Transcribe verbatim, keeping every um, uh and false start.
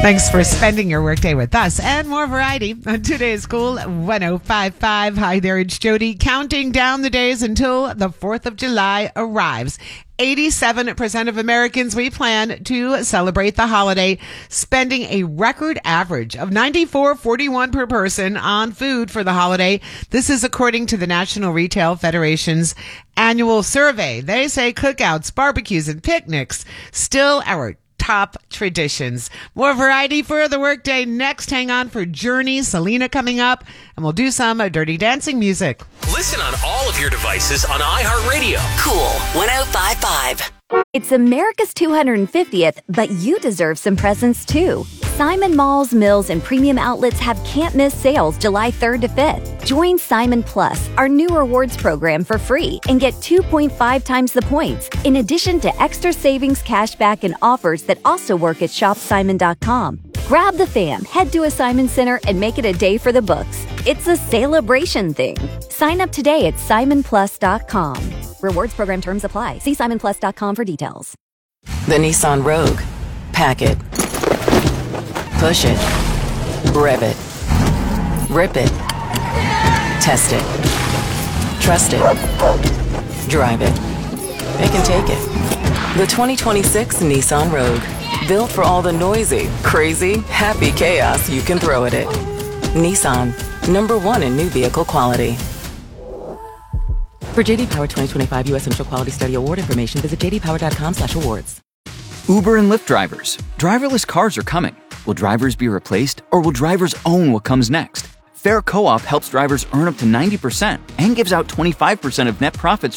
Thanks for spending your workday with us and more variety on today's Cool one oh five point five. Hi there, it's Jody, counting down the days until the fourth of July arrives. eighty-seven percent of Americans we plan to celebrate the holiday, spending a record average of ninety-four dollars and forty-one cents per person on food for the holiday. This is according to the National Retail Federation's annual survey. They say cookouts, barbecues, and picnics still our top traditions. More variety for the workday next. Hang on for Journey, Selena coming up, and we'll do some uh, Dirty Dancing music. Listen on all of your devices on iHeartRadio. Cool one oh five point five. It's America's two hundred fiftieth, but you deserve some presents too. Simon Malls, Mills, and Premium Outlets have can't-miss sales July third to fifth. Join Simon Plus, our new rewards program, for free and get two point five times the points, in addition to extra savings, cashback, and offers that also work at shop simon dot com. Grab the fam, head to a Simon Center, and make it a day for the books. It's a celebration thing. Sign up today at simon plus dot com. Rewards program terms apply. See simon plus dot com for details. The Nissan Rogue. Pack it. Push it. Rev it. Rip it. Test it. Trust it. Drive it. It can take it. The twenty twenty-six Nissan Rogue. Built for all the noisy, crazy, happy chaos you can throw at it. Nissan. Number one in new vehicle quality. For J D Power twenty twenty-five U S Initial Quality Study Award information, visit j d power dot com slash awards. Uber and Lyft drivers. Driverless cars are coming. Will drivers be replaced, or will drivers own what comes next? Fair Co-op helps drivers earn up to ninety percent and gives out twenty-five percent of net profits